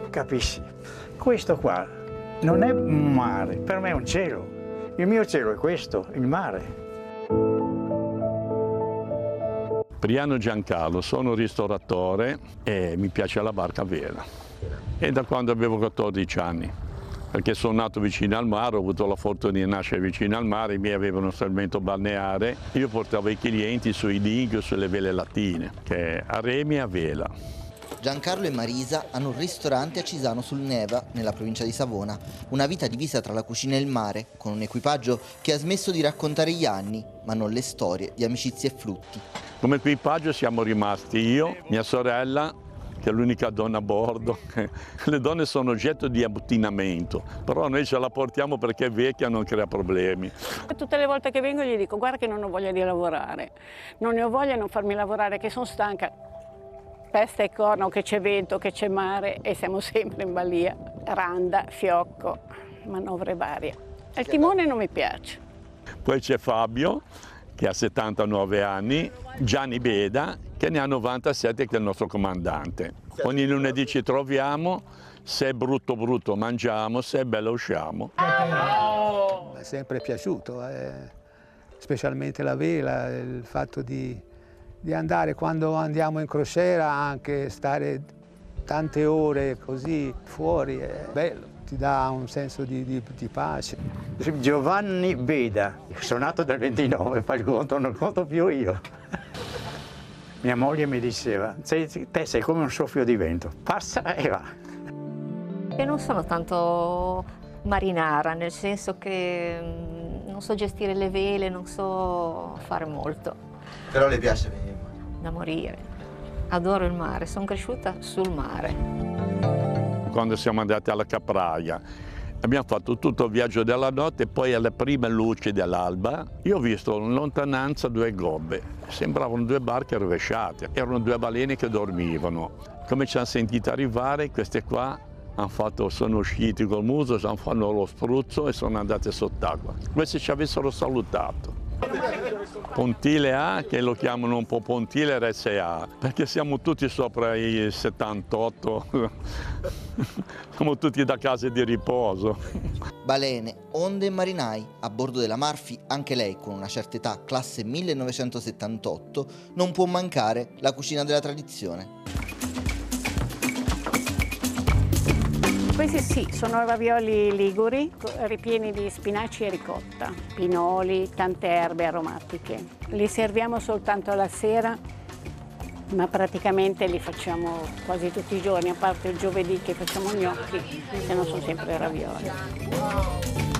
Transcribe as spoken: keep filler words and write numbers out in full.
capisci? Questo qua non è un mare, per me è un cielo. Il mio cielo è questo, il mare. Priano Giancarlo, sono ristoratore e mi piace la barca a vela. E da quando avevo quattordici anni, perché sono nato vicino al mare, ho avuto la fortuna di nascere vicino al mare, i miei avevano un stabilimento balneare, io portavo i clienti sui dighi o sulle vele latine, che è a remi e a vela. Giancarlo e Marisa hanno un ristorante a Cisano sul Neva, nella provincia di Savona. Una vita divisa tra la cucina e il mare, con un equipaggio che ha smesso di raccontare gli anni, ma non le storie di amicizie e flutti. Come equipaggio siamo rimasti io, mia sorella, che è l'unica donna a bordo. Le donne sono oggetto di abbottinamento, però noi ce la portiamo perché è vecchia e non crea problemi. Tutte le volte che vengo gli dico: guarda che non ho voglia di lavorare, non ne ho voglia di non farmi lavorare, che sono stanca. Pesta e corno, che c'è vento, che c'è mare e siamo sempre in balia. Randa, fiocco, manovre varie. Il timone non mi piace. Poi c'è Fabio, che ha settantanove anni, Gianni Beda, che ne ha novantasette, che è il nostro comandante. Ogni lunedì ci troviamo, se è brutto brutto mangiamo, se è bello usciamo. Mi è sempre piaciuto, eh, specialmente la vela, il fatto di... di andare quando andiamo in crociera, anche stare tante ore così fuori è bello, ti dà un senso di, di, di pace. Giovanni Beda, sono nato del ventinove, fai il conto, non conto più io. Mia moglie mi diceva: te sei come un soffio di vento, passa e va. E non sono tanto marinara, nel senso che non so gestire le vele, non so fare molto. Però le piace venire? Da morire. Adoro il mare, sono cresciuta sul mare. Quando siamo andati alla Capraia, abbiamo fatto tutto il viaggio della notte e poi alle prime luci dell'alba io ho visto in lontananza due gobbe, sembravano due barche rovesciate, erano due balene che dormivano. Come ci hanno sentito arrivare, queste qua hanno fatto, sono usciti col muso, hanno fatto lo spruzzo e sono andate sott'acqua. Come se ci avessero salutato. Pontile A, che lo chiamano un po' Pontile R S A, perché siamo tutti sopra i settantotto, siamo tutti da case di riposo. Balene, onde e marinai, a bordo della Marfi, anche lei con una certa età, classe millenovecentosettantotto, non può mancare la cucina della tradizione. Questi sì, sono ravioli liguri, ripieni di spinaci e ricotta, pinoli, tante erbe aromatiche. Li serviamo soltanto la sera, ma praticamente li facciamo quasi tutti i giorni, a parte il giovedì che facciamo gnocchi, se no sono sempre ravioli.